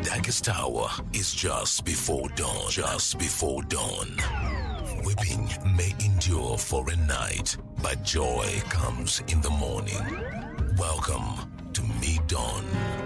darkest hour is just before dawn. Just before dawn. Weeping may endure for a night, but joy comes in the morning. Welcome to Mid-Dawn.